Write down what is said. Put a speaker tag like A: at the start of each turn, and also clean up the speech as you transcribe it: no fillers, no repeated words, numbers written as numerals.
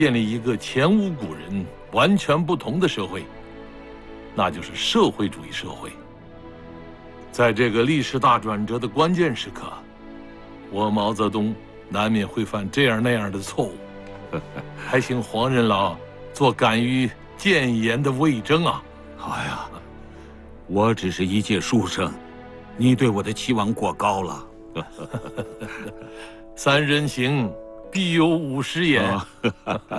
A: 建立一个前无古人、完全不同的社会，那就是社会主义社会。在这个历史大转折的关键时刻，我毛泽东难免会犯这样那样的错误，还请黄任老做敢于谏言的魏征啊！
B: 哎呀，我只是一介书生，你对我的期望过高了。
A: 三人行，必有50也。